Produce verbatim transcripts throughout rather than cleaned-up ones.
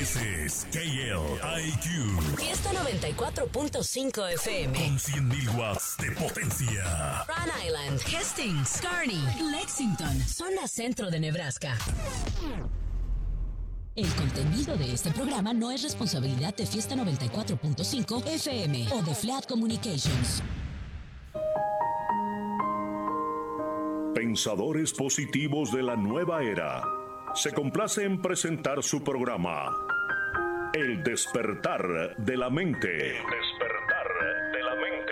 Ese es K L I Q. Fiesta noventa y cuatro punto cinco F M. Con cien mil watts de potencia. Rhode Island, Hastings, Kearney, Lexington, zona centro de Nebraska. El contenido de este programa no es responsabilidad de Fiesta noventa y cuatro punto cinco F M o de Flat Communications. Pensadores positivos de la nueva era. Se complace en presentar su programa El despertar de la mente. El despertar de la mente.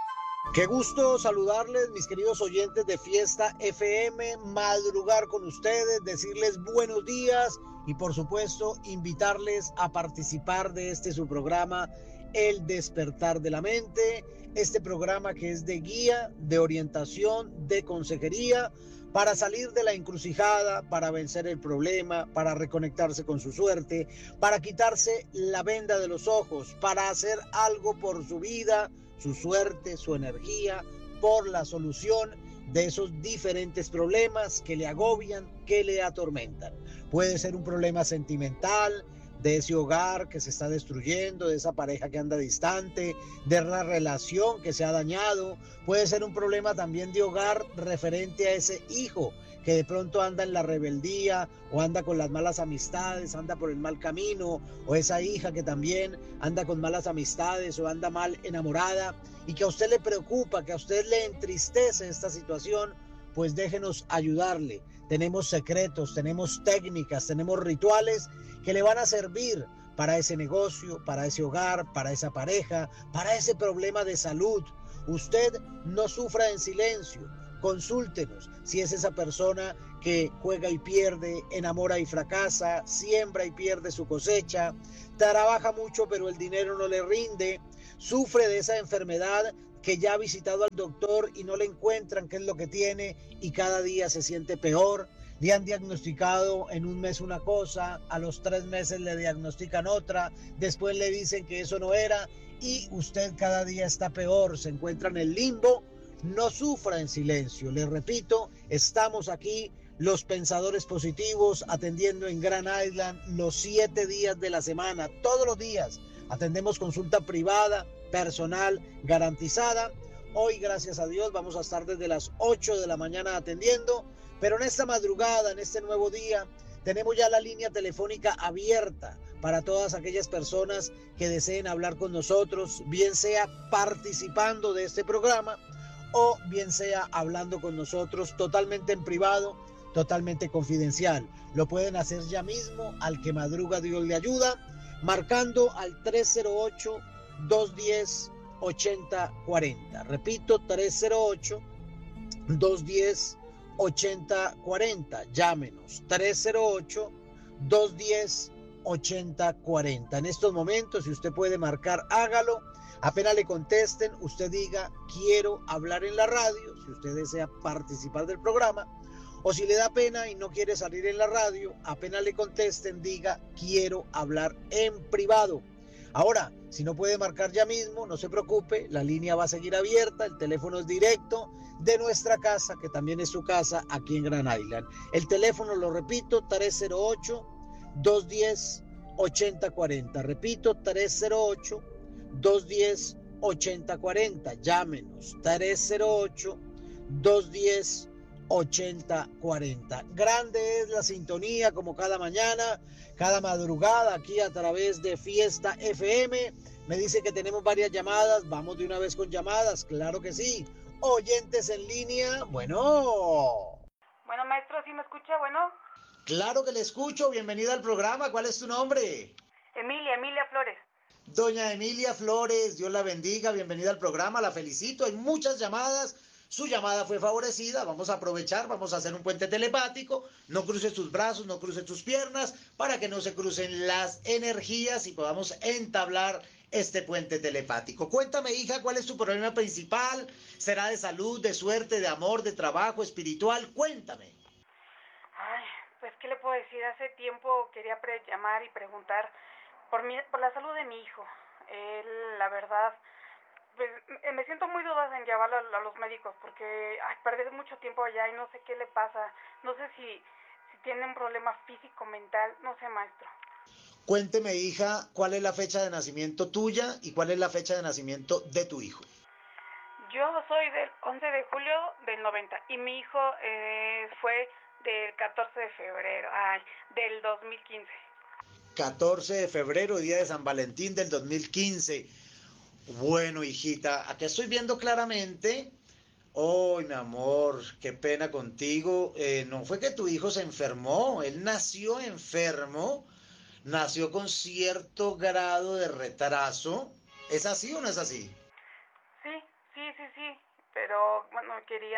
Qué gusto saludarles, mis queridos oyentes de Fiesta F M, madrugar con ustedes, decirles buenos días y por supuesto invitarles a participar de este su programa El despertar de la mente, este programa que es de guía, de orientación, de consejería, para salir de la encrucijada, para vencer el problema, para reconectarse con su suerte, para quitarse la venda de los ojos, para hacer algo por su vida, su suerte, su energía, por la solución de esos diferentes problemas que le agobian, que le atormentan. Puede ser un problema sentimental, de ese hogar que se está destruyendo, de esa pareja que anda distante, de la relación que se ha dañado. Puede ser un problema también de hogar referente a ese hijo que de pronto anda en la rebeldía o anda con las malas amistades, anda por el mal camino, o esa hija que también anda con malas amistades o anda mal enamorada y que a usted le preocupa, que a usted le entristece esta situación. Pues déjenos ayudarle. Tenemos secretos, tenemos técnicas, tenemos rituales que le van a servir para ese negocio, para ese hogar, para esa pareja, para ese problema de salud. Usted no sufra en silencio. Consúltenos si es esa persona que juega y pierde, enamora y fracasa, siembra y pierde su cosecha, trabaja mucho pero el dinero no le rinde, sufre de esa enfermedad que ya ha visitado al doctor y no le encuentran qué es lo que tiene y cada día se siente peor. Le han diagnosticado en un mes una cosa, a los tres meses le diagnostican otra, después le dicen que eso no era y usted cada día está peor, se encuentra en el limbo. No sufra en silencio, les repito, estamos aquí los pensadores positivos atendiendo en Grand Island los siete días de la semana, todos los días. Atendemos consulta privada, personal, garantizada. Hoy, gracias a Dios, vamos a estar desde las ocho de la mañana atendiendo, pero en esta madrugada, en este nuevo día, tenemos ya la línea telefónica abierta para todas aquellas personas que deseen hablar con nosotros, bien sea participando de este programa o bien sea hablando con nosotros totalmente en privado, totalmente confidencial. Lo pueden hacer ya mismo, al que madruga Dios le ayuda, marcando al tres cero ocho, dos uno cero, ocho cero cuatro cero. Repito, tres cero ocho, dos uno cero, ocho cero cuatro cero. Llámenos, tres cero ocho, dos uno cero, ocho cero cuatro cero. En estos momentos, si usted puede marcar, hágalo. Apenas le contesten, usted diga, quiero hablar en la radio, si usted desea participar del programa. O si le da pena y no quiere salir en la radio, apenas le contesten, diga, quiero hablar en privado. Ahora, si no puede marcar ya mismo, no se preocupe, la línea va a seguir abierta, el teléfono es directo de nuestra casa, que también es su casa aquí en Grand Island. El teléfono, lo repito, tres cero ocho, dos uno cero, ocho cero cuatro cero. Repito, tres cero ocho, dos uno cero, ocho cero cuatro cero. Llámenos, tres cero ocho, dos uno cero, ocho cero cuatro cero. Grande es la sintonía, como cada mañana, cada madrugada aquí a través de Fiesta F M. Me dice que tenemos varias llamadas. Vamos de una vez con llamadas, claro que sí. Oyentes en línea, bueno. Bueno, maestro, ¿sí me escucha? Bueno. Claro que le escucho, bienvenida al programa. ¿Cuál es tu nombre? Emilia, Emilia Flores. Doña Emilia Flores, Dios la bendiga, bienvenida al programa, la felicito. Hay muchas llamadas. Su llamada fue favorecida, vamos a aprovechar, vamos a hacer un puente telepático, no cruce tus brazos, no cruce tus piernas, para que no se crucen las energías y podamos entablar este puente telepático. Cuéntame, hija, ¿cuál es tu problema principal? ¿Será de salud, de suerte, de amor, de trabajo, espiritual? Cuéntame. Ay, pues, ¿qué le puedo decir? Hace tiempo quería pre- llamar y preguntar por, mi, por la salud de mi hijo. Él, la verdad... Pues me siento muy dudosa en llevarlo a, a los médicos porque ay, perdí mucho tiempo allá y no sé qué le pasa. No sé si, si tiene un problema físico, mental, no sé, maestro. Cuénteme, hija, ¿cuál es la fecha de nacimiento tuya y cuál es la fecha de nacimiento de tu hijo? Yo soy del once de julio del noventa y mi hijo eh, fue del catorce de febrero, ay, del dos mil quince. catorce de febrero, día de San Valentín del dos mil quince. Bueno, hijita, aquí estoy viendo claramente. Oh, mi amor, qué pena contigo. Eh, no fue que tu hijo se enfermó, él nació enfermo, nació con cierto grado de retraso. ¿Es así o no es así? Sí, sí, sí, sí, pero bueno, quería,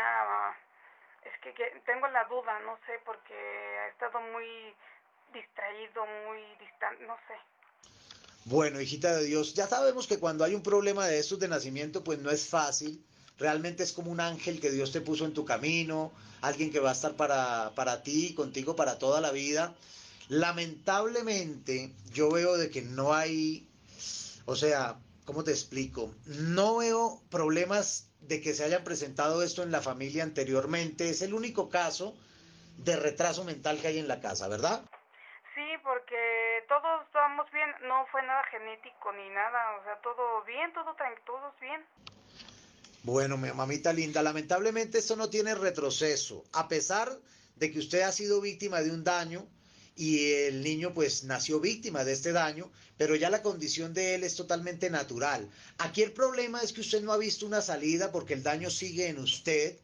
es que, que tengo la duda, no sé, porque ha estado muy distraído, muy distante, no sé. Bueno, hijita de Dios, ya sabemos que cuando hay un problema de estos de nacimiento, pues no es fácil. Realmente es como un ángel que Dios te puso en tu camino, alguien que va a estar para, para ti, contigo para toda la vida. Lamentablemente, yo veo de que no hay, o sea, ¿cómo te explico? No veo problemas de que se hayan presentado esto en la familia anteriormente. Es el único caso de retraso mental que hay en la casa, ¿verdad? Sí, porque todos estábamos bien, no fue nada genético ni nada, o sea, todo bien, todo tranquilo, todos bien. Bueno, mi mamita linda, lamentablemente esto no tiene retroceso, a pesar de que usted ha sido víctima de un daño y el niño pues nació víctima de este daño, pero ya la condición de él es totalmente natural. Aquí el problema es que usted no ha visto una salida porque el daño sigue en usted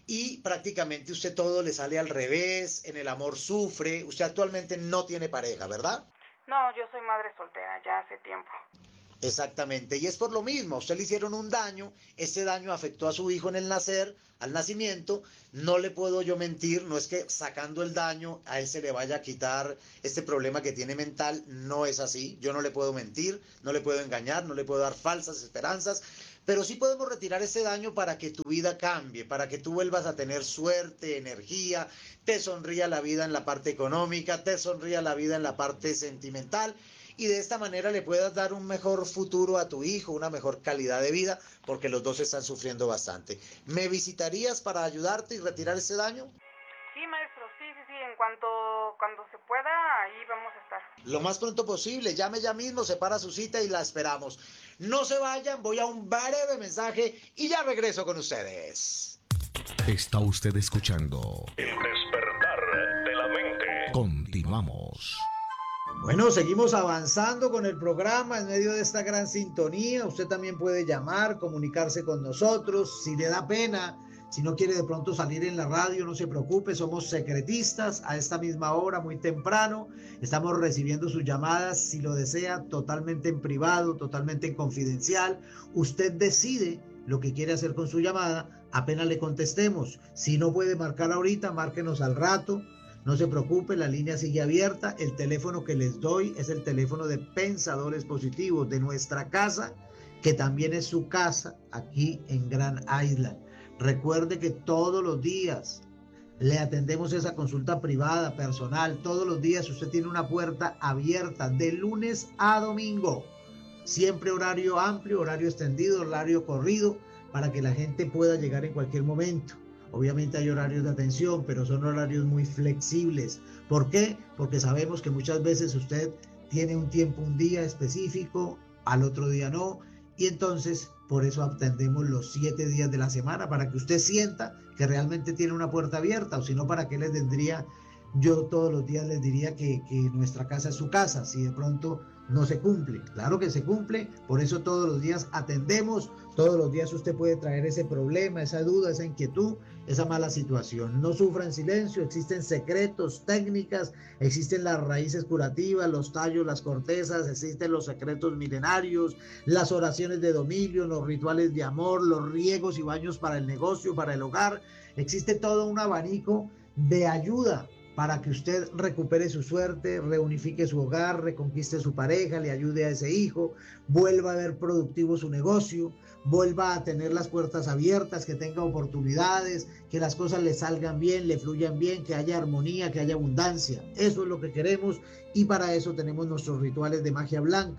y prácticamente usted todo le sale al revés, en el amor sufre, usted actualmente no tiene pareja, ¿verdad? No, yo soy madre soltera ya hace tiempo. Exactamente, y es por lo mismo, a usted le hicieron un daño, ese daño afectó a su hijo en el nacer, al nacimiento, no le puedo yo mentir, no es que sacando el daño a él se le vaya a quitar este problema que tiene mental, no es así, yo no le puedo mentir, no le puedo engañar, no le puedo dar falsas esperanzas, pero sí podemos retirar ese daño para que tu vida cambie, para que tú vuelvas a tener suerte, energía, te sonría la vida en la parte económica, te sonría la vida en la parte sentimental, y de esta manera le puedas dar un mejor futuro a tu hijo, una mejor calidad de vida, porque los dos están sufriendo bastante. ¿Me visitarías para ayudarte y retirar ese daño? Sí, maestro, sí, sí, sí, en cuanto cuando se pueda, ahí vamos a estar. Lo más pronto posible, llame ya mismo, separa su cita y la esperamos. No se vayan, voy a un breve mensaje y ya regreso con ustedes. Está usted escuchando El despertar de la mente. Continuamos. Bueno, seguimos avanzando con el programa en medio de esta gran sintonía. Usted también puede llamar, comunicarse con nosotros. Si le da pena, si no quiere de pronto salir en la radio, no se preocupe. Somos secretistas a esta misma hora, muy temprano. Estamos recibiendo sus llamadas, si lo desea, totalmente en privado, totalmente en confidencial. Usted decide lo que quiere hacer con su llamada. Apenas le contestemos. Si no puede marcar ahorita, márquenos al rato. No se preocupe, la línea sigue abierta. El teléfono que les doy es el teléfono de Pensadores Positivos de nuestra casa, que también es su casa aquí en Grand Island. Recuerde que todos los días le atendemos esa consulta privada, personal. Todos los días usted tiene una puerta abierta de lunes a domingo. Siempre horario amplio, horario extendido, horario corrido, para que la gente pueda llegar en cualquier momento. Obviamente hay horarios de atención, pero son horarios muy flexibles. ¿Por qué? Porque sabemos que muchas veces usted tiene un tiempo, un día específico, al otro día no, y entonces por eso atendemos los siete días de la semana, para que usted sienta que realmente tiene una puerta abierta, o si no, ¿para qué les tendría? Yo todos los días les diría que, que nuestra casa es su casa, si de pronto no se cumple. Claro que se cumple, por eso todos los días atendemos, todos los días usted puede traer ese problema, esa duda, esa inquietud, esa mala situación. No sufra en silencio, existen secretos, técnicas, existen las raíces curativas, los tallos, las cortezas, existen los secretos milenarios, las oraciones de dominio, los rituales de amor, los riegos y baños para el negocio, para el hogar. Existe todo un abanico de ayuda para que usted recupere su suerte, reunifique su hogar, reconquiste su pareja, le ayude a ese hijo, vuelva a ver productivo su negocio, vuelva a tener las puertas abiertas, que tenga oportunidades, que las cosas le salgan bien, le fluyan bien, que haya armonía, que haya abundancia. Eso es lo que queremos, y para eso tenemos nuestros rituales de magia blanca,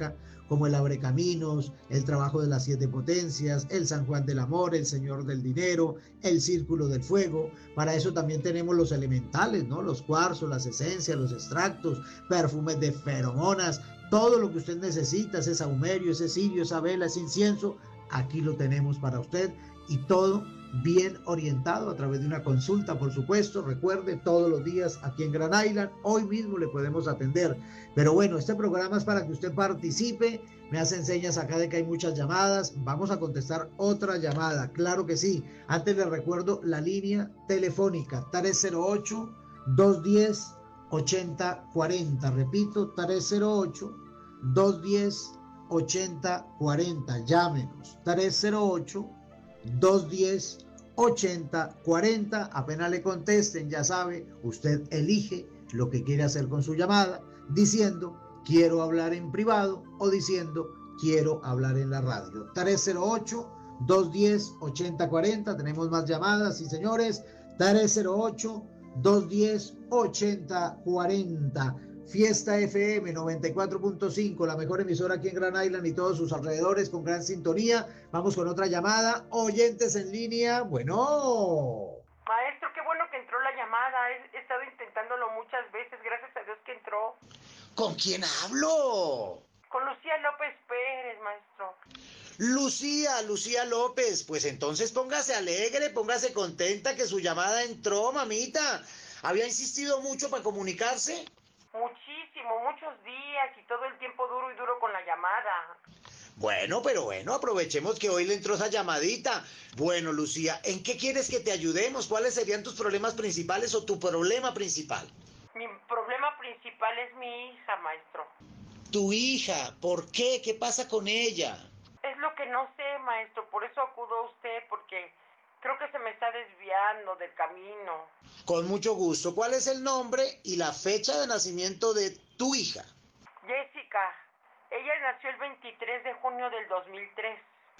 como el Abrecaminos, el Trabajo de las Siete Potencias, el San Juan del Amor, el Señor del Dinero, el Círculo del Fuego. Para eso también tenemos los elementales, ¿no? Los cuarzos, las esencias, los extractos, perfumes de feromonas, todo lo que usted necesita, ese saumerio, ese cirio, esa vela, ese incienso, aquí lo tenemos para usted, y todo bien orientado a través de una consulta, por supuesto. Recuerde, todos los días aquí en Grand Island, hoy mismo le podemos atender. Pero bueno, este programa es para que usted participe. Me hacen señas acá de que hay muchas llamadas. Vamos a contestar otra llamada, claro que sí. Antes les recuerdo la línea telefónica tres cero ocho, dos uno cero, ocho cero cuatro cero. Repito, tres cero ocho, dos uno cero, ocho cero cuatro cero. Llámenos, tres cero ocho, dos uno cero, ocho cero cuatro cero. Apenas le contesten, ya sabe, usted elige lo que quiere hacer con su llamada, diciendo quiero hablar en privado o diciendo quiero hablar en la radio. tres cero ocho, dos uno cero, ocho cero cuatro cero. Tenemos más llamadas, sí señores. tres cero ocho, dos uno cero, ocho cero cuatro cero. Fiesta F M noventa y cuatro punto cinco, la mejor emisora aquí en Grand Island y todos sus alrededores, con gran sintonía. Vamos con otra llamada. Oyentes en línea. Bueno. Maestro, qué bueno que entró la llamada. He, he estado intentándolo muchas veces. Gracias a Dios que entró. ¿Con quién hablo? Con Lucía López Pérez, maestro. Lucía, Lucía López. Pues entonces póngase alegre, póngase contenta que su llamada entró, mamita. ¿Había insistido mucho para comunicarse? Muchísimo, muchos días y todo el tiempo duro y duro con la llamada. Bueno, pero bueno, aprovechemos que hoy le entró esa llamadita. Bueno, Lucía, ¿en qué quieres que te ayudemos? ¿Cuáles serían tus problemas principales o tu problema principal? Mi problema principal es mi hija, maestro. Tu hija, ¿por qué? ¿Qué pasa con ella? Es lo que no sé, maestro, por eso acudo a usted, porque creo que se me está desviando del camino. Con mucho gusto. ¿Cuál es el nombre y la fecha de nacimiento de tu hija? Jessica. Ella nació el veintitrés de junio del dos mil tres.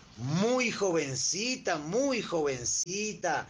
Muy jovencita, muy jovencita.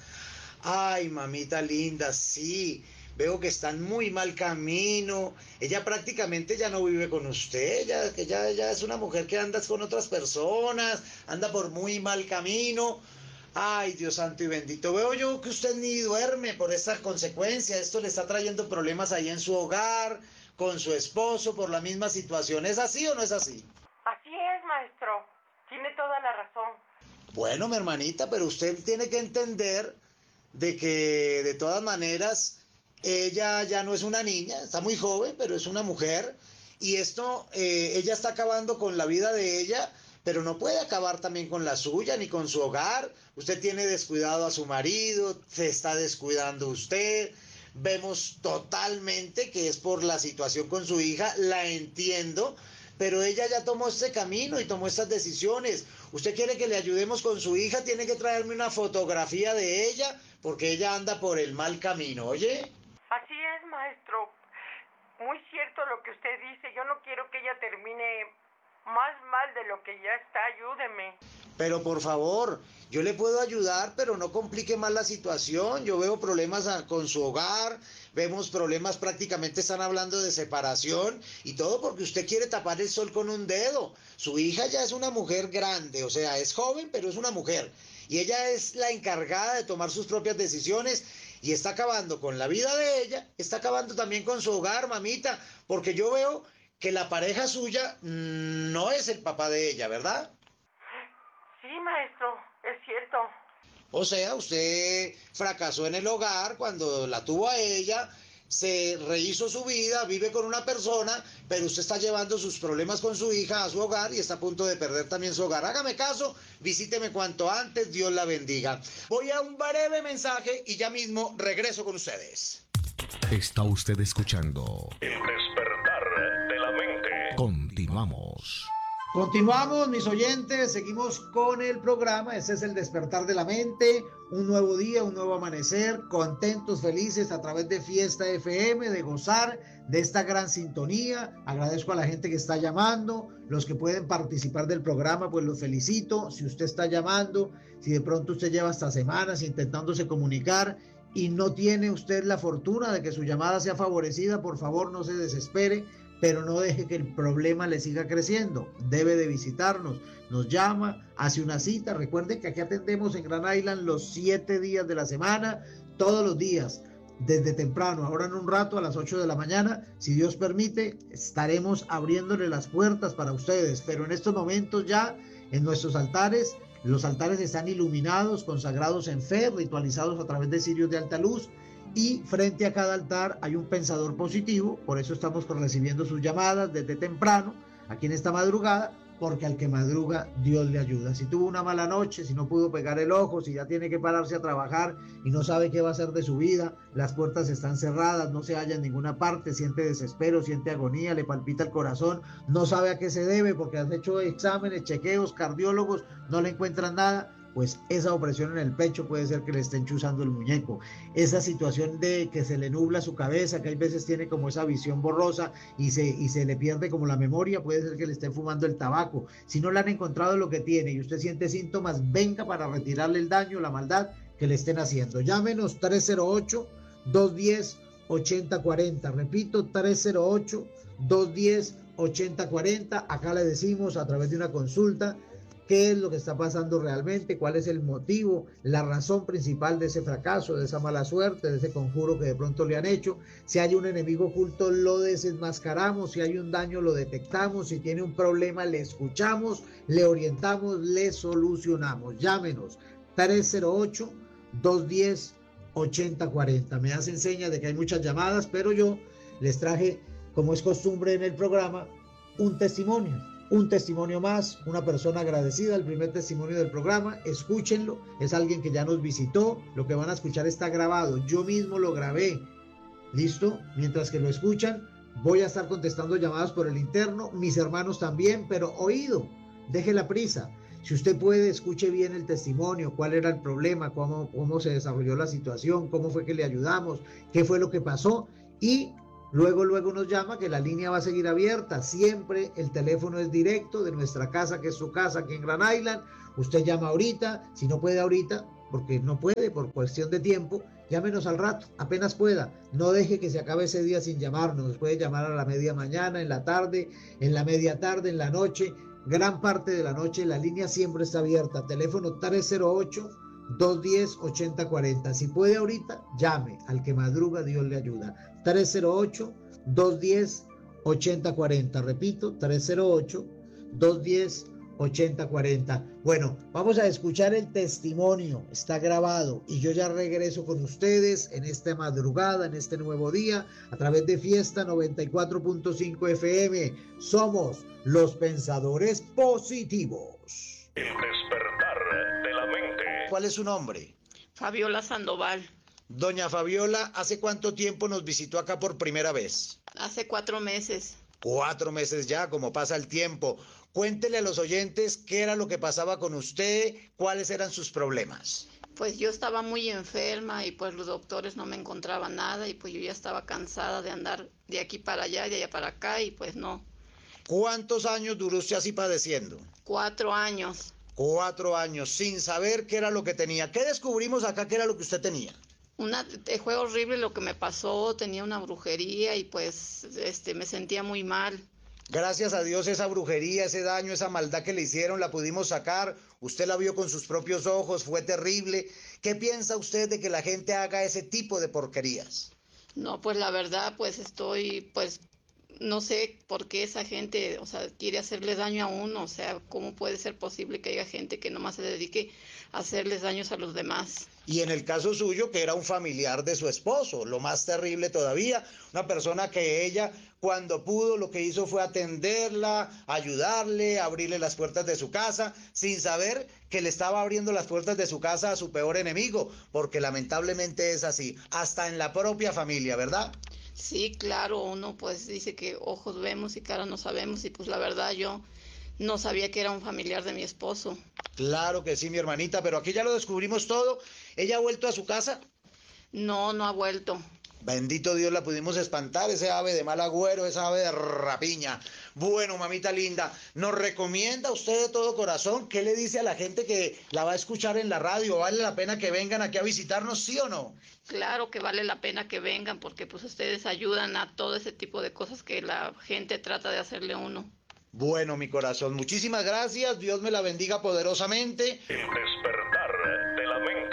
Ay, mamita linda, sí. Veo que está en muy mal camino. Ella prácticamente ya no vive con usted. Ella, que ya, ya es una mujer que anda con otras personas. Anda por muy mal camino. Ay, Dios santo y bendito. Veo yo que usted ni duerme por esta consecuencia. Esto le está trayendo problemas ahí en su hogar, con su esposo, por la misma situación. ¿Es así o no es así? Así es, maestro. Tiene toda la razón. Bueno, mi hermanita, pero usted tiene que entender de que, de todas maneras, ella ya no es una niña, está muy joven, pero es una mujer. Y esto, eh, ella está acabando con la vida de ella, pero no puede acabar también con la suya, ni con su hogar. Usted tiene descuidado a su marido, se está descuidando usted. Vemos totalmente que es por la situación con su hija, la entiendo, pero ella ya tomó este camino y tomó estas decisiones. Usted quiere que le ayudemos con su hija, tiene que traerme una fotografía de ella, porque ella anda por el mal camino, ¿oye? Así es, maestro. Muy cierto lo que usted dice. Yo no quiero que ella termine más mal de lo que ya está. Ayúdeme. Pero por favor, yo le puedo ayudar, pero no complique más la situación. Yo veo problemas a, con su hogar, vemos problemas, prácticamente están hablando de separación y todo porque usted quiere tapar el sol con un dedo. Su hija ya es una mujer grande, o sea, es joven, pero es una mujer. Y ella es la encargada de tomar sus propias decisiones y está acabando con la vida de ella, está acabando también con su hogar, mamita, porque yo veo que la pareja suya mmm, no es el papá de ella, ¿verdad? Sí, maestro, es cierto. O sea, usted fracasó en el hogar cuando la tuvo a ella, se rehizo su vida, vive con una persona, pero usted está llevando sus problemas con su hija a su hogar y está a punto de perder también su hogar. Hágame caso, visíteme cuanto antes, Dios la bendiga. Voy a un breve mensaje y ya mismo regreso con ustedes. Está usted escuchando El despertar de la mente. Continuamos. Continuamos, mis oyentes, seguimos con el programa. Ese es el despertar de la mente, un nuevo día, un nuevo amanecer, contentos, felices a través de Fiesta F M, de gozar de esta gran sintonía. Agradezco a la gente que está llamando, los que pueden participar del programa, pues los felicito. Si usted está llamando, si de pronto usted lleva hasta semanas intentándose comunicar y no tiene usted la fortuna de que su llamada sea favorecida, por favor no se desespere. pero no deje que el problema le siga creciendo. Debe de visitarnos, nos llama, hace una cita. Recuerden que aquí atendemos en Grand Island los siete días de la semana, todos los días, desde temprano. Ahora en un rato a las ocho de la mañana, si Dios permite, estaremos abriéndole las puertas para ustedes, pero en estos momentos ya en nuestros altares, los altares están iluminados, consagrados en fe, ritualizados a través de cirios de alta luz, y frente a cada altar hay un pensador positivo. Por eso estamos recibiendo sus llamadas desde temprano, aquí en esta madrugada, porque al que madruga Dios le ayuda. Si tuvo una mala noche, si no pudo pegar el ojo, si ya tiene que pararse a trabajar y no sabe qué va a hacer de su vida, las puertas están cerradas, no se halla en ninguna parte, siente desespero, siente agonía, le palpita el corazón, no sabe a qué se debe porque has hecho exámenes, chequeos, cardiólogos, no le encuentran nada, pues esa opresión en el pecho puede ser que le estén chuzando el muñeco. Esa situación de que se le nubla su cabeza, que hay veces tiene como esa visión borrosa y se, y se le pierde como la memoria, puede ser que le estén fumando el tabaco. Si no le han encontrado lo que tiene y usted siente síntomas, venga para retirarle el daño, la maldad que le estén haciendo. Llámenos tres cero ocho, dos uno cero, ocho cero cuatro cero. Repito, tres cero ocho, dos uno cero, ocho cero cuatro cero. Acá le decimos a través de una consulta qué es lo que está pasando realmente, cuál es el motivo, la razón principal de ese fracaso, de esa mala suerte, de ese conjuro que de pronto le han hecho. Si hay un enemigo oculto, lo desenmascaramos. Si hay un daño, lo detectamos. Si tiene un problema, le escuchamos, le orientamos, le solucionamos. Llámenos tres cero ocho, dos uno cero, ocho cero cuatro cero. Me hacen señas de que hay muchas llamadas, pero yo les traje, como es costumbre en el programa, un testimonio. Un testimonio más, una persona agradecida, el primer testimonio del programa. Escúchenlo, es alguien que ya nos visitó. Lo que van a escuchar está grabado, yo mismo lo grabé. ¿Listo? Mientras que lo escuchan, voy a estar contestando llamadas por el interno, mis hermanos también, pero oído, deje la prisa. Si usted puede, escuche bien el testimonio, cuál era el problema, cómo, cómo se desarrolló la situación, cómo fue que le ayudamos, qué fue lo que pasó, y luego, luego nos llama, que la línea va a seguir abierta. Siempre el teléfono es directo de nuestra casa, que es su casa aquí en Grand Island. Usted llama ahorita, si no puede ahorita, porque no puede por cuestión de tiempo, llámenos al rato, apenas pueda. No deje que se acabe ese día sin llamarnos. Nos puede llamar a la media mañana, en la tarde, en la media tarde, en la noche, gran parte de la noche. La línea siempre está abierta. Teléfono tres cero ocho, dos uno cero, ocho cero cuatro cero. Si puede ahorita, llame. Al que madruga, Dios le ayuda. tres cero ocho, dos uno cero, ocho cero cuatro cero. Repito, tres cero ocho, dos uno cero, ocho cero cuatro cero. Bueno, vamos a escuchar el testimonio. Está grabado y yo ya regreso con ustedes en esta madrugada, en este nuevo día, a través de Fiesta noventa y cuatro punto cinco F M. Somos los pensadores positivos. El despertar de la mente. ¿Cuál es su nombre? Fabiola Sandoval. Doña Fabiola, ¿hace cuánto tiempo nos visitó acá por primera vez? Hace cuatro meses. Cuatro meses ya, como pasa el tiempo. Cuéntele a los oyentes qué era lo que pasaba con usted, cuáles eran sus problemas. Pues yo estaba muy enferma y pues los doctores no me encontraban nada y pues yo ya estaba cansada de andar de aquí para allá y de allá para acá y pues no. ¿Cuántos años duró usted así padeciendo? Cuatro años. Cuatro años, sin saber qué era lo que tenía. ¿Qué descubrimos acá que era lo que usted tenía? Una, fue horrible lo que me pasó, tenía una brujería y pues este, me sentía muy mal. Gracias a Dios esa brujería, ese daño, esa maldad que le hicieron la pudimos sacar. Usted la vio con sus propios ojos, fue terrible. ¿Qué piensa usted de que la gente haga ese tipo de porquerías? No, pues la verdad, pues estoy, pues no sé por qué esa gente, o sea, quiere hacerle daño a uno. O sea, ¿cómo puede ser posible que haya gente que nomás se dedique a hacerles daños a los demás? Y en el caso suyo, que era un familiar de su esposo, lo más terrible todavía, una persona que ella, cuando pudo, lo que hizo fue atenderla, ayudarle, abrirle las puertas de su casa, sin saber que le estaba abriendo las puertas de su casa a su peor enemigo, porque lamentablemente es así, hasta en la propia familia, ¿verdad? Sí, claro, uno pues dice que ojos vemos y cara no sabemos, y pues la verdad yo no sabía que era un familiar de mi esposo. Claro que sí, mi hermanita, pero aquí ya lo descubrimos todo. ¿Ella ha vuelto a su casa? No, no ha vuelto. Bendito Dios, la pudimos espantar, ese ave de mal agüero, esa ave de rapiña. Bueno, mamita linda, ¿nos recomienda usted de todo corazón? ¿Qué le dice a la gente que la va a escuchar en la radio? ¿Vale la pena que vengan aquí a visitarnos, sí o no? Claro que vale la pena que vengan porque pues ustedes ayudan a todo ese tipo de cosas que la gente trata de hacerle a uno. Bueno, mi corazón, muchísimas gracias, Dios me la bendiga poderosamente. El despertar de la mente.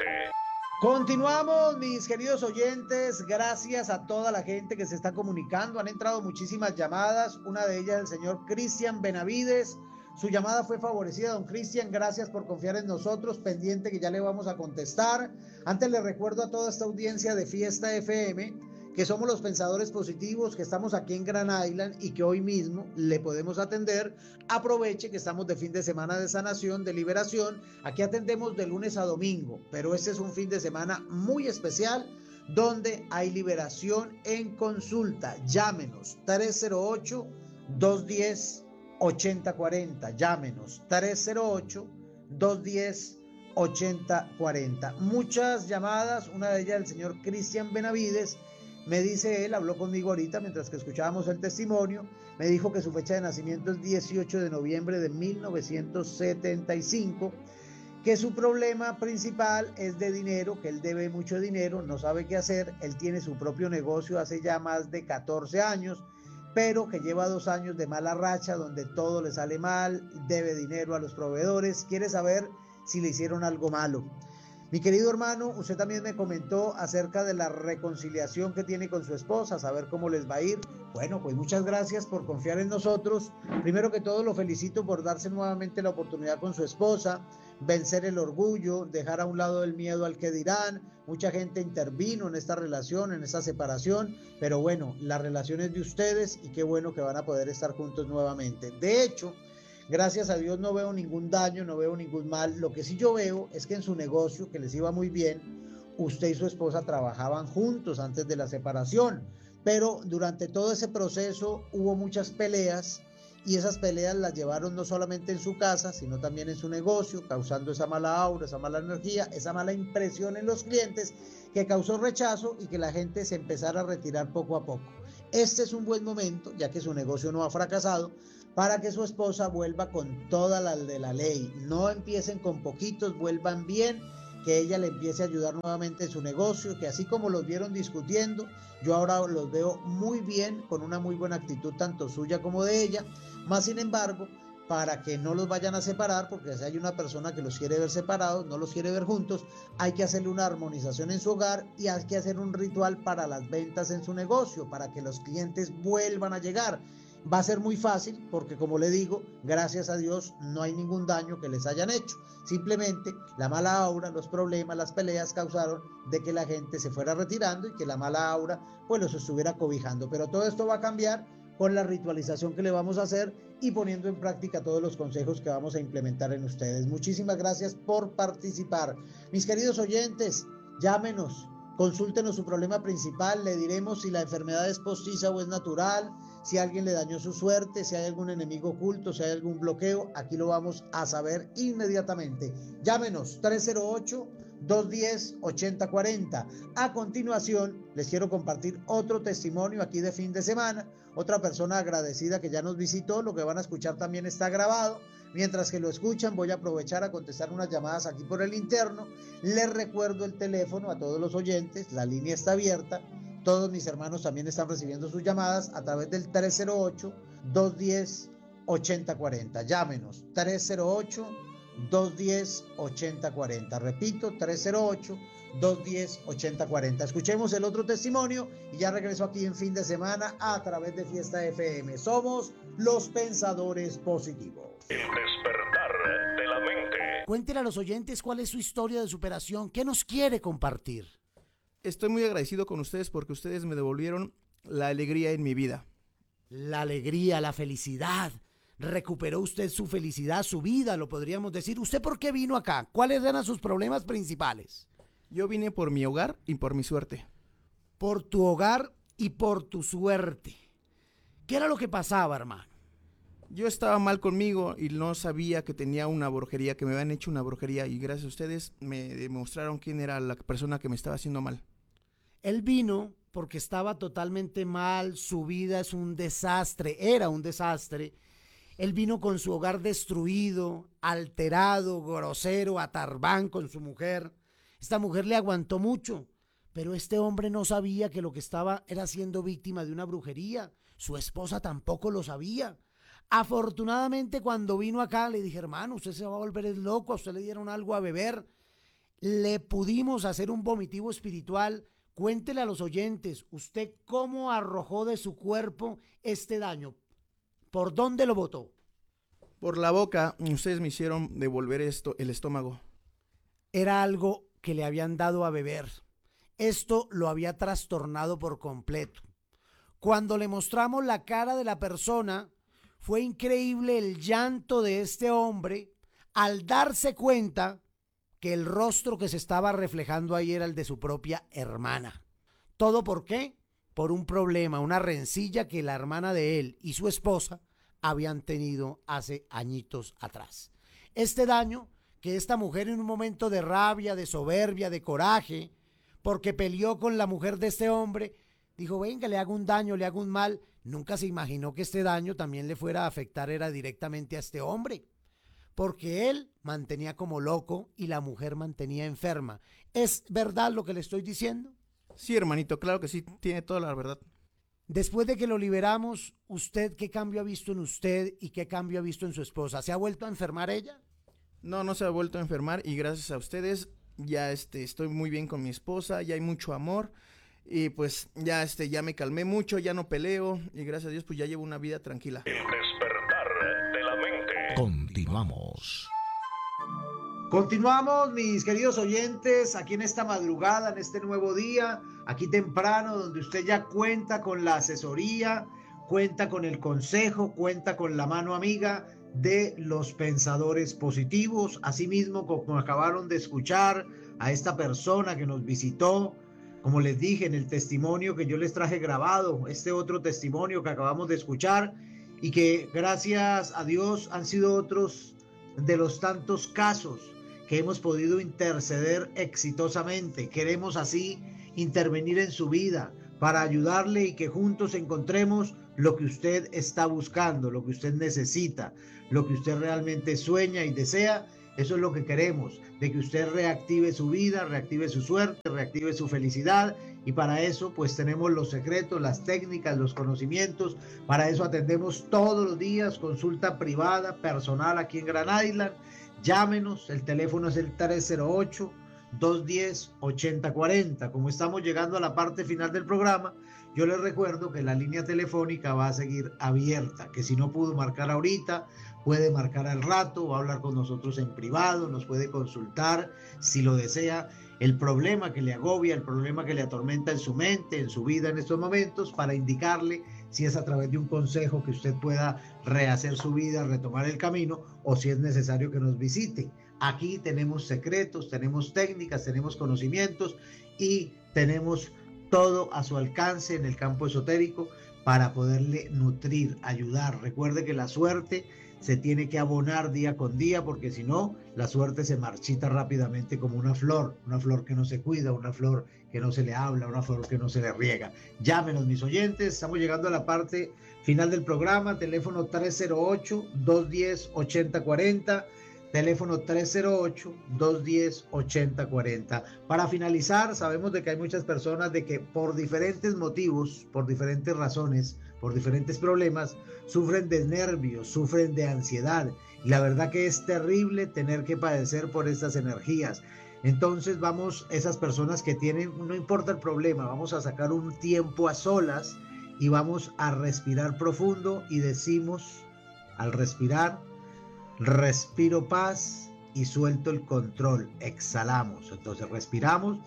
Continuamos, mis queridos oyentes, gracias a toda la gente que se está comunicando, han entrado muchísimas llamadas, una de ellas el señor Cristian Benavides, su llamada fue favorecida, don Cristian, gracias por confiar en nosotros, pendiente que ya le vamos a contestar. Antes le recuerdo a toda esta audiencia de Fiesta F M que somos los pensadores positivos, que estamos aquí en Grand Island y que hoy mismo le podemos atender. Aproveche que estamos de fin de semana de sanación, de liberación. Aquí atendemos de lunes a domingo, pero este es un fin de semana muy especial donde hay liberación en consulta. Llámenos tres cero ocho, dos uno cero, ocho cero cuatro cero. Llámenos tres cero ocho, dos uno cero, ocho cero cuatro cero. Muchas llamadas, una de ellas el señor Cristian Benavides. Me dice él, habló conmigo ahorita mientras que escuchábamos el testimonio, me dijo que su fecha de nacimiento es dieciocho de noviembre de mil novecientos setenta y cinco, que su problema principal es de dinero, que él debe mucho dinero, no sabe qué hacer, él tiene su propio negocio hace ya más de catorce años, pero que lleva dos años de mala racha donde todo le sale mal, debe dinero a los proveedores, quiere saber si le hicieron algo malo. Mi querido hermano, usted también me comentó acerca de la reconciliación que tiene con su esposa, saber cómo les va a ir. Bueno, pues muchas gracias por confiar en nosotros. Primero que todo lo felicito por darse nuevamente la oportunidad con su esposa, vencer el orgullo, dejar a un lado el miedo al que dirán. Mucha gente intervino en esta relación, en esta separación, pero bueno, la relación es de ustedes y qué bueno que van a poder estar juntos nuevamente. De hecho, gracias a Dios no veo ningún daño, no veo ningún mal. Lo que sí yo veo es que en su negocio, que les iba muy bien, usted y su esposa trabajaban juntos antes de la separación, pero durante todo ese proceso hubo muchas peleas y esas peleas las llevaron no solamente en su casa, sino también en su negocio, causando esa mala aura, esa mala energía, esa mala impresión en los clientes que causó rechazo y que la gente se empezara a retirar poco a poco. Este es un buen momento, ya que su negocio no ha fracasado, para que su esposa vuelva con toda la de la ley. No empiecen con poquitos, vuelvan bien, que ella le empiece a ayudar nuevamente en su negocio, que así como los vieron discutiendo, yo ahora los veo muy bien, con una muy buena actitud tanto suya como de ella. Más sin embargo, para que no los vayan a separar, porque si hay una persona que los quiere ver separados, no los quiere ver juntos, hay que hacerle una armonización en su hogar y hay que hacer un ritual para las ventas en su negocio, para que los clientes vuelvan a llegar. Va a ser muy fácil porque, como le digo, gracias a Dios no hay ningún daño que les hayan hecho. Simplemente la mala aura, los problemas, las peleas causaron de que la gente se fuera retirando y que la mala aura pues los estuviera cobijando. Pero todo esto va a cambiar con la ritualización que le vamos a hacer y poniendo en práctica todos los consejos que vamos a implementar en ustedes. Muchísimas gracias por participar. Mis queridos oyentes, llámenos, consúltenos su problema principal, le diremos si la enfermedad es postiza o es natural, si alguien le dañó su suerte, si hay algún enemigo oculto, si hay algún bloqueo, aquí lo vamos a saber inmediatamente. Llámenos tres cero ocho, dos uno cero, ocho cero cuatro cero. A continuación, les quiero compartir otro testimonio aquí de fin de semana, otra persona agradecida que ya nos visitó, lo que van a escuchar también está grabado. Mientras que lo escuchan, voy a aprovechar a contestar unas llamadas aquí por el interno. Les recuerdo el teléfono a todos los oyentes, la línea está abierta. Todos mis hermanos también están recibiendo sus llamadas a través del tres cero ocho, dos uno cero, ocho cero cuatro cero. Llámenos, tres cero ocho, dos uno cero, ocho cero cuatro cero. Repito, tres cero ocho, dos uno cero, ocho cero cuatro cero. Escuchemos el otro testimonio y ya regreso aquí en fin de semana a través de Fiesta F M. Somos los pensadores positivos. El despertar de la mente. Cuéntenle a los oyentes cuál es su historia de superación, qué nos quiere compartir. Estoy muy agradecido con ustedes porque ustedes me devolvieron la alegría en mi vida. La alegría, la felicidad. Recuperó usted su felicidad, su vida, lo podríamos decir. ¿Usted por qué vino acá? ¿Cuáles eran sus problemas principales? Yo vine por mi hogar y por mi suerte. Por tu hogar y por tu suerte. ¿Qué era lo que pasaba, hermano? Yo estaba mal conmigo y no sabía que tenía una brujería, que me habían hecho una brujería, y gracias a ustedes me demostraron quién era la persona que me estaba haciendo mal. Él vino porque estaba totalmente mal, su vida es un desastre, era un desastre. Él vino con su hogar destruido, alterado, grosero, atarbán con su mujer. Esta mujer le aguantó mucho, pero este hombre no sabía que lo que estaba era siendo víctima de una brujería. Su esposa tampoco lo sabía. Afortunadamente, cuando vino acá, le dije, hermano, usted se va a volver el loco, a usted le dieron algo a beber. Le pudimos hacer un vomitivo espiritual. Cuéntele a los oyentes, usted cómo arrojó de su cuerpo este daño. ¿Por dónde lo botó? Por la boca. Ustedes me hicieron devolver esto, el estómago. Era algo que le habían dado a beber. Esto lo había trastornado por completo. Cuando le mostramos la cara de la persona, fue increíble el llanto de este hombre al darse cuenta que el rostro que se estaba reflejando ahí era el de su propia hermana. ¿Todo por qué? Por un problema, una rencilla que la hermana de él y su esposa habían tenido hace añitos atrás. Este daño que esta mujer en un momento de rabia, de soberbia, de coraje, porque peleó con la mujer de este hombre, dijo, venga, le hago un daño, le hago un mal. Nunca se imaginó que este daño también le fuera a afectar era directamente a este hombre, porque él mantenía como loco y la mujer mantenía enferma. ¿Es verdad lo que le estoy diciendo? Sí, hermanito, claro que sí, tiene toda la verdad. Después de que lo liberamos, ¿usted qué cambio ha visto en usted y qué cambio ha visto en su esposa? ¿Se ha vuelto a enfermar ella? No, no se ha vuelto a enfermar y gracias a ustedes ya este, estoy muy bien con mi esposa, ya hay mucho amor y pues ya, este, ya me calmé mucho, ya no peleo y gracias a Dios pues ya llevo una vida tranquila. El despertar de la mente. Continuamos. Continuamos, mis queridos oyentes, aquí en esta madrugada, en este nuevo día, aquí temprano, donde usted ya cuenta con la asesoría, cuenta con el consejo, cuenta con la mano amiga de los pensadores positivos. Asimismo, como acabaron de escuchar a esta persona que nos visitó, como les dije en el testimonio que yo les traje grabado, este otro testimonio que acabamos de escuchar y que gracias a Dios han sido otros de los tantos casos que hemos podido interceder exitosamente. Queremos así intervenir en su vida para ayudarle y que juntos encontremos lo que usted está buscando, lo que usted necesita, lo que usted realmente sueña y desea. Eso es lo que queremos, de que usted reactive su vida, reactive su suerte, reactive su felicidad. Y para eso pues tenemos los secretos, las técnicas, los conocimientos. Para eso atendemos todos los días consulta privada, personal aquí en Grand Island. Llámenos, el teléfono es el tres cero ocho, dos uno cero, ocho cero cuatro cero. Como estamos llegando a la parte final del programa, yo les recuerdo que la línea telefónica va a seguir abierta, que si no pudo marcar ahorita, puede marcar al rato o hablar con nosotros en privado, nos puede consultar si lo desea, el problema que le agobia, el problema que le atormenta en su mente, en su vida en estos momentos, para indicarle si es a través de un consejo que usted pueda rehacer su vida, retomar el camino, o si es necesario que nos visite. Aquí tenemos secretos, tenemos técnicas, tenemos conocimientos y tenemos todo a su alcance en el campo esotérico para poderle nutrir, ayudar. Recuerde que la suerte se tiene que abonar día con día, porque si no, la suerte se marchita rápidamente como una flor, una flor que no se cuida, una flor que no se le habla, una flor que no se le riega. Llámenos, mis oyentes, estamos llegando a la parte final del programa, teléfono tres cero ocho, dos uno cero, ocho cero cuatro cero, teléfono tres cero ocho, dos uno cero, ocho cero cuatro cero. Para finalizar, sabemos de que hay muchas personas de que por diferentes motivos, por diferentes razones, por diferentes problemas, sufren de nervios, sufren de ansiedad. Y la verdad que es terrible tener que padecer por estas energías. Entonces vamos, esas personas que tienen, no importa el problema, vamos a sacar un tiempo a solas y vamos a respirar profundo y decimos, al respirar, respiro paz y suelto el control, exhalamos. Entonces respiramos.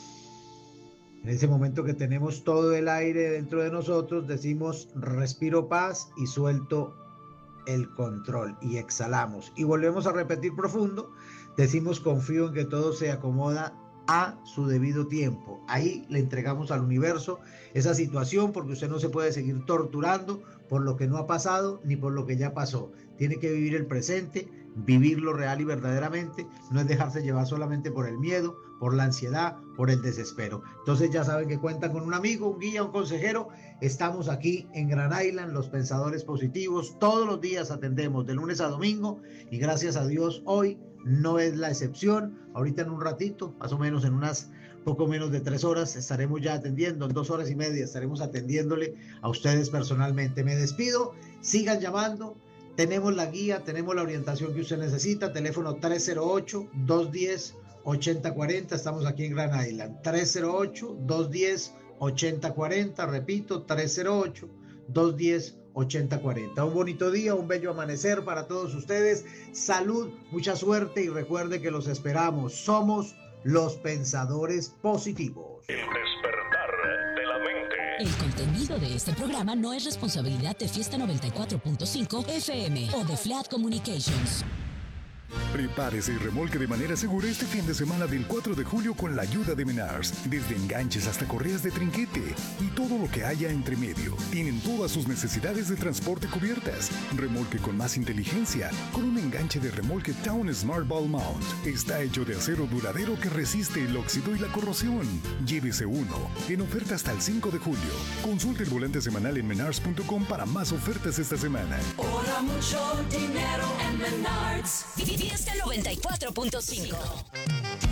En ese momento que tenemos todo el aire dentro de nosotros, decimos respiro paz y suelto el control y exhalamos. Y volvemos a repetir profundo, decimos confío en que todo se acomoda a su debido tiempo. Ahí le entregamos al universo esa situación, porque usted no se puede seguir torturando por lo que no ha pasado ni por lo que ya pasó. Tiene que vivir el presente, vivirlo real y verdaderamente, no es dejarse llevar solamente por el miedo, por la ansiedad, por el desespero. Entonces ya saben que cuentan con un amigo, un guía, un consejero. Estamos aquí en Grand Island, los pensadores positivos. Todos los días atendemos de lunes a domingo y gracias a Dios hoy no es la excepción. Ahorita en un ratito, más o menos en unas poco menos de tres horas, estaremos ya atendiendo, en dos horas y media estaremos atendiéndole a ustedes personalmente. Me despido, sigan llamando. Tenemos la guía, tenemos la orientación que usted necesita. Teléfono tres cero ocho, dos uno cero, ocho cero cuatro cero. Estamos aquí en Grand Island. tres cero ocho, dos uno cero, ocho cero cuatro cero. Repito, tres cero ocho, dos uno cero, ocho cero cuatro cero. Un bonito día, un bello amanecer para todos ustedes. Salud, mucha suerte y recuerde que los esperamos. Somos los pensadores positivos. El despertar de la mente. El contenido de este programa no es responsabilidad de Fiesta noventa y cuatro punto cinco F M o de Flat Communications. Prepárese y remolque de manera segura este fin de semana del cuatro de julio con la ayuda de Menards. Desde enganches hasta correas de trinquete y todo lo que haya entre medio. Tienen todas sus necesidades de transporte cubiertas. Remolque con más inteligencia con un enganche de remolque Town Smart Ball Mount. Está hecho de acero duradero que resiste el óxido y la corrosión. Llévese uno en oferta hasta el cinco de julio. Consulte el volante semanal en menards punto com para más ofertas esta semana. Ahora mucho dinero en Menards. Fiesta noventa y cuatro punto cinco.